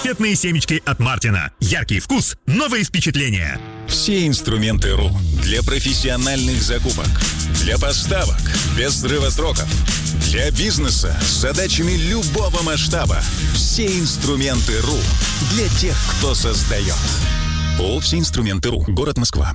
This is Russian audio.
Конфетные семечки от Мартина. Яркий вкус, новые впечатления. Все инструменты.ру для профессиональных закупок, для поставок без срыва сроков, для бизнеса с задачами любого масштаба. Все инструменты.ру для тех, кто создает. ООО «Все инструменты.ру», город Москва.